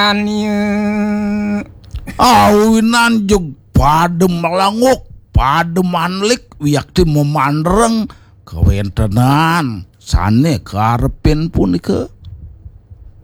awinan jug padem melanguk padem manlik wiakti memandreng kawentenan sane karepin punika